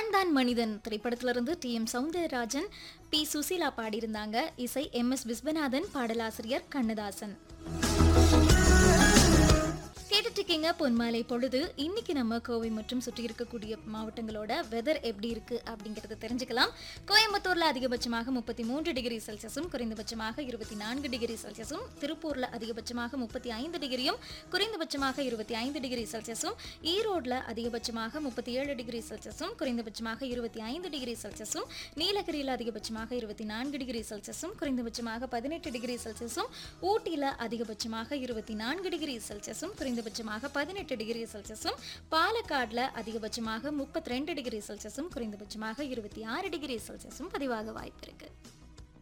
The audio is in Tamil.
நான் தான் மனிதன் திரைப்படத்திலிருந்து டி.எம். சௌந்தரராஜன், பி. சுசீலா பாடியிருந்தாங்க. இசை எம்.எஸ். விஸ்வநாதன், பாடலாசிரியர் கண்ணதாசன். கேட்டுட்டு பொன்மாலை பொழுது. இன்னைக்கு நம்ம கோவை மற்றும் சுற்றி இருக்கக்கூடிய மாவட்டங்களோட வெதர் எப்படி இருக்கு அப்படிங்கறத தெரிஞ்சுக்கலாம். கோயம்புத்தூர்ல அதிகபட்சமாக 33 டிகிரி செல்சியஸும் குறைந்தபட்சமாக 24 டிகிரி செல்சியஸும், திருப்பூர்ல அதிகபட்சமாக 35 டிகிரியும் குறைந்தபட்சமாக 25 டிகிரி செல்சியஸும், ஈரோட்ல அதிகபட்சமாக 37 டிகிரி செல்சியஸும் குறைந்தபட்சமாக 25 டிகிரி செல்சியஸும், நீலகிரியில அதிகபட்சமாக 24 டிகிரி செல்சியஸும் குறைந்தபட்சமாக 18 டிகிரி செல்சியஸும், ஊட்டியில அதிகபட்சமாக 24 டிகிரி செல்சியஸும் குறைந்தபட்சமாக 18 டிகிரி செல்சியஸும், பாலக்காடுல அதிகபட்சமாக 32 டிகிரி செல்சியஸும் குறைந்தபட்சமாக 26 டிகிரி செல்சியஸும் பதிவாக வாய்ப்பு இருக்கு.